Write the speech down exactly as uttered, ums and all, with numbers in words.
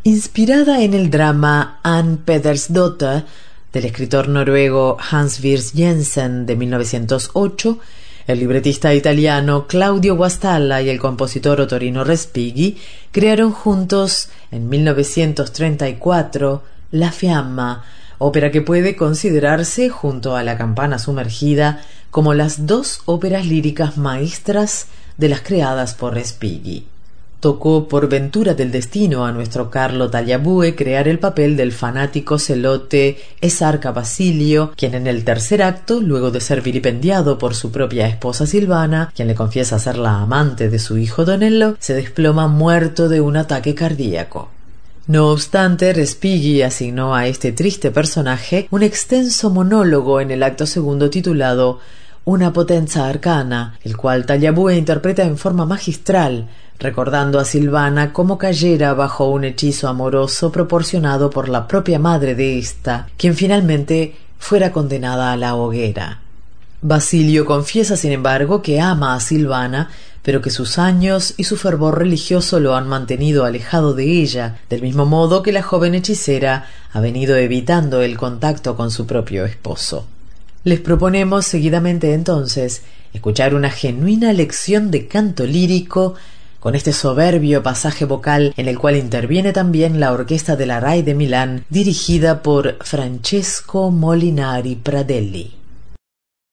Inspirada en el drama Anne Pedersdotter del escritor noruego Hans Virs Jensen de mil novecientos ocho, el libretista italiano Claudio Guastalla y el compositor Ottorino Respighi crearon juntos en mil novecientos treinta y cuatro La Fiamma, ópera que puede considerarse, junto a La campana sumergida, como las dos óperas líricas maestras de las creadas por Respighi. Tocó por ventura del destino a nuestro Carlo Tagliabue crear el papel del fanático celote Esarca Basilio, quien en el tercer acto, luego de ser vilipendiado por su propia esposa Silvana, quien le confiesa ser la amante de su hijo Donello, se desploma muerto de un ataque cardíaco. No obstante, Respighi asignó a este triste personaje un extenso monólogo en el acto segundo titulado Una potenza arcana, el cual Tagliabue interpreta en forma magistral, recordando a Silvana cómo cayera bajo un hechizo amoroso proporcionado por la propia madre de ésta, quien finalmente fuera condenada a la hoguera. Basilio confiesa, sin embargo, que ama a Silvana, pero que sus años y su fervor religioso lo han mantenido alejado de ella, del mismo modo que la joven hechicera ha venido evitando el contacto con su propio esposo. Les proponemos seguidamente, entonces, escuchar una genuina lección de canto lírico con este soberbio pasaje vocal en el cual interviene también la orquesta de la RAI de Milán, dirigida por Francesco Molinari Pradelli.